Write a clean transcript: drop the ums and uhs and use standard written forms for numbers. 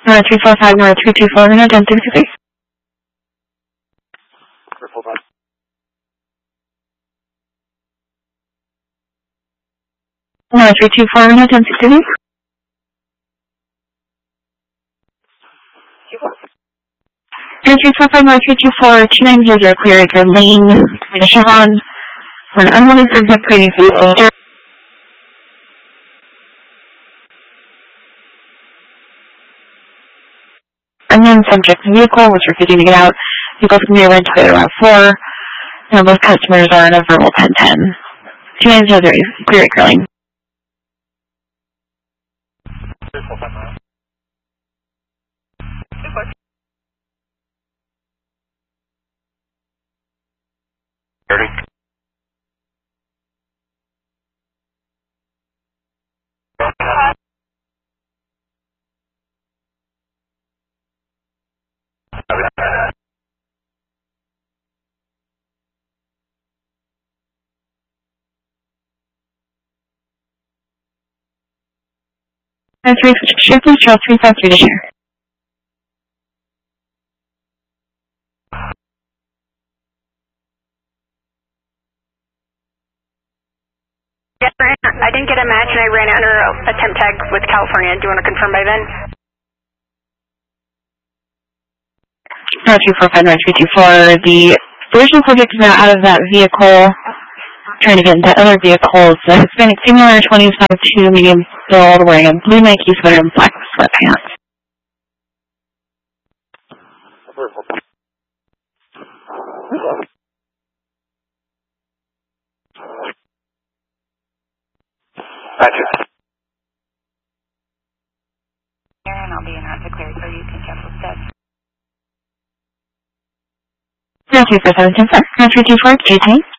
North 345, North 324, and 1063. North 324, and 1063. North 345, North 324, 2900, Clear Acre Lane, Chevron, for an unwanted zip coding vehicle. Unknown subject vehicle was refusing to get out. Vehicles can be rented at around 4. And both customers are in a verbal 1010. 2900, Clear Acre Lane. Shippers, Trail 353 to share. Yes, I didn't get a match and I ran under a temp tag with California. Do you want to confirm by then? North 245, North 324. The original subject is now out of that vehicle, trying to get into other vehicles. The Hispanic female, 25 medium build, wearing a blue Nike sweater and black sweatpants. And I'll be in route to clear so you can cancel steps. North 247, 10 North 324, J-Tank.